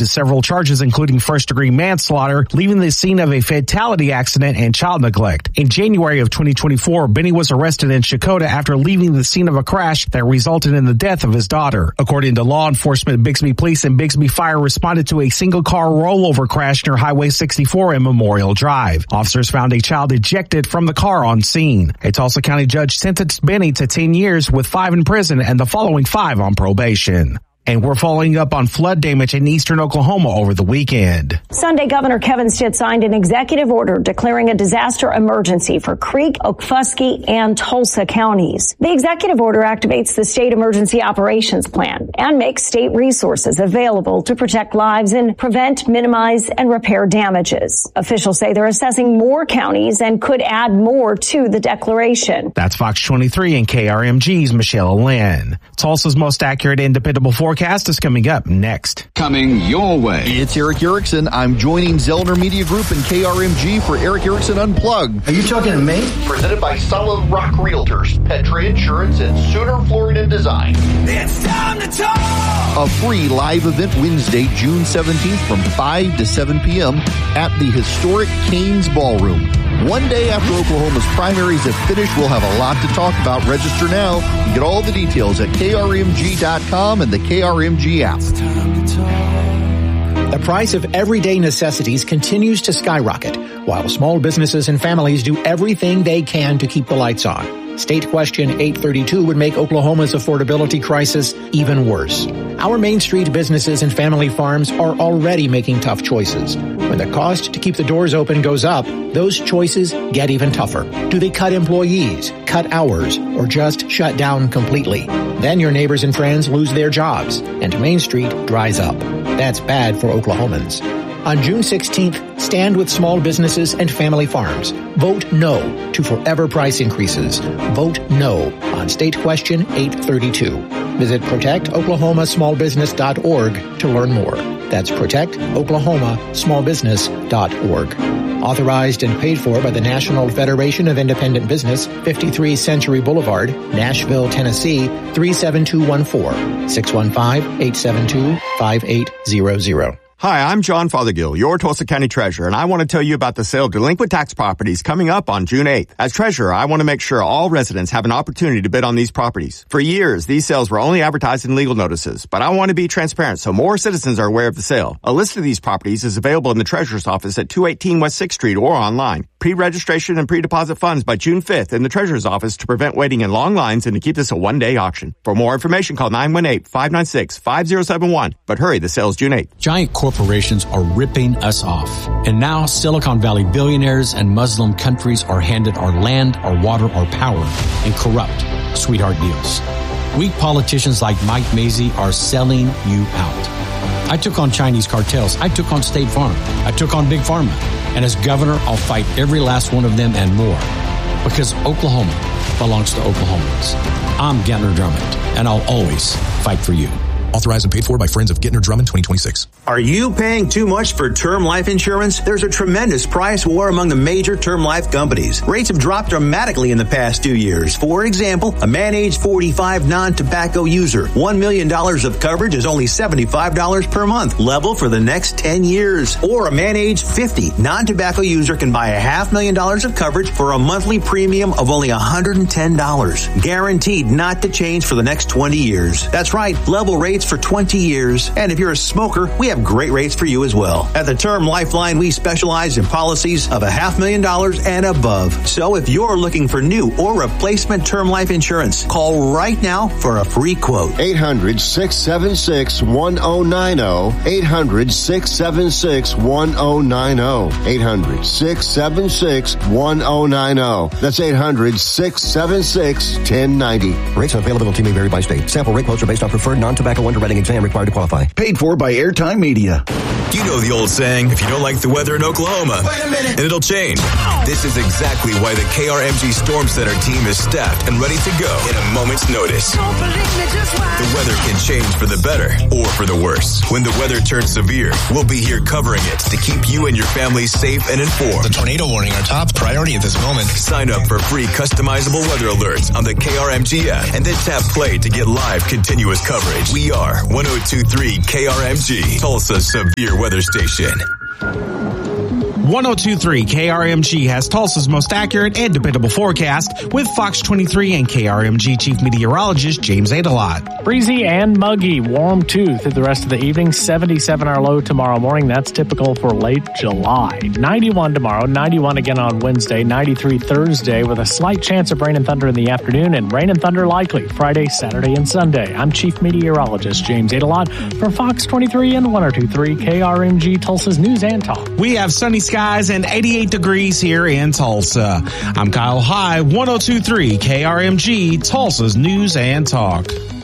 to several charges, including first-degree manslaughter, leaving the scene of a fatality accident and child neglect. In January of 2024, Benny was arrested in Chakota after leaving the scene of a crash that resulted in the death of his daughter. According to law enforcement, Bixby Police and Bixby Fire responded to a single-car rollover crash near Highway 64 and Memorial Drive. Officers found a child ejected from the car on scene. A Tulsa County judge sentenced Benny to 10 years with 5 in prison and the following 5 on probation. And we're following up on flood damage in eastern Oklahoma over the weekend. Sunday, Governor Kevin Stitt signed an executive order declaring a disaster emergency for Creek, Okfuskee, and Tulsa counties. The executive order activates the state emergency operations plan and makes state resources available to protect lives and prevent, minimize, and repair damages. Officials say they're assessing more counties and could add more to the declaration. That's Fox 23 and KRMG's Michelle Lynn. Tulsa's most accurate and dependable forecast is coming up next. Coming your way. It's Eric Erickson. I'm joining Zellner Media Group and KRMG for Eric Erickson Unplugged. Are you talking to me? Presented by Solid Rock Realtors, Petray Insurance, and Sooner Florida Design. It's time to talk! A free live event Wednesday, June 17th from 5 to 7 p.m. at the historic Cain's Ballroom. One day after Oklahoma's primaries have finished, we'll have a lot to talk about. Register now. You get all the details at krmg.com and the KRMG app. The price of everyday necessities continues to skyrocket, while small businesses and families do everything they can to keep the lights on. State Question 832 would make Oklahoma's affordability crisis even worse. Our Main Street businesses and family farms are already making tough choices. When the cost to keep the doors open goes up, those choices get even tougher. Do they cut employees, cut hours, or just shut down completely? Then your neighbors and friends lose their jobs, and Main Street dries up. That's bad for Oklahomans. On June 16th, stand with small businesses and family farms. Vote no to forever price increases. Vote no on State Question 832. Visit protectoklahomasmallbusiness.org to learn more. That's protectoklahomasmallbusiness.org. Authorized and paid for by the National Federation of Independent Business, 53 Century Boulevard, Nashville, Tennessee, 37214, 615-872-5800. Hi, I'm John Fothergill, your Tulsa County Treasurer, and I want to tell you about the sale of delinquent tax properties coming up on June 8th. As Treasurer, I want to make sure all residents have an opportunity to bid on these properties. For years, these sales were only advertised in legal notices, but I want to be transparent so more citizens are aware of the sale. A list of these properties is available in the Treasurer's office at 218 West 6th Street or online. Pre-registration and pre-deposit funds by June 5th in the Treasurer's office to prevent waiting in long lines and to keep this a one-day auction. For more information, call 918-596-5071. But hurry, the sale is June 8th. Giant corporations are ripping us off. And now Silicon Valley billionaires and Muslim countries are handed our land, our water, our power in corrupt sweetheart deals. Weak politicians like Mike Mazzei are selling you out. I took on Chinese cartels. I took on State Farm. I took on Big Pharma. And as governor, I'll fight every last one of them and more. Because Oklahoma belongs to Oklahomans. I'm Gentner Drummond, and I'll always fight for you. Authorized and paid for by Friends of Gentner Drummond 2026. Are you paying too much for term life insurance? There's a tremendous price war among the major term life companies. Rates have dropped dramatically in the past 2 years. For example, a man age 45 non-tobacco user, $1 million of coverage is only $75 per month, level for the next 10 years. Or a man age 50 non-tobacco user can buy $500,000 of coverage for a monthly premium of only $110. Guaranteed not to change for the next 20 years. That's right, level rates for 20 years. And if you're a smoker, we have great rates for you as well. At the Term Lifeline, we specialize in policies of $500,000 and above. So if you're looking for new or replacement term life insurance, call right now for a free quote. 800-676-1090. 800-676-1090. 800-676-1090. That's 800-676-1090. Rates and availability may vary by state. Sample rate quotes are based on preferred non-tobacco underwriting exam required to qualify. Paid for by Airtime Media. You know the old saying, if you don't like the weather in Oklahoma, wait a minute, and it'll change. This is exactly why the KRMG Storm Center team is staffed and ready to go in a moment's notice. The weather can change for the better or for the worse. When the weather turns severe, we'll be here covering it to keep you and your family safe and informed. The tornado warning, our top priority at this moment. Sign up for free customizable weather alerts on the KRMG app and then tap play to get live continuous coverage. We are 102.3 KRMG, Tulsa's severe weather station. 102.3 KRMG has Tulsa's most accurate and dependable forecast with Fox 23 and KRMG Chief Meteorologist James Adelot. Breezy and muggy, warm too through the rest of the evening. 77 our low tomorrow morning. That's typical for late July. 91 tomorrow, 91 again on Wednesday, 93 Thursday with a slight chance of rain and thunder in the afternoon and rain and thunder likely Friday, Saturday, and Sunday. I'm Chief Meteorologist James Adelot for Fox 23 and 102.3 KRMG Tulsa's News and Talk. We have sunny skies and 88 degrees here in Tulsa. I'm Kyle High, 102.3 KRMG, Tulsa's News and Talk.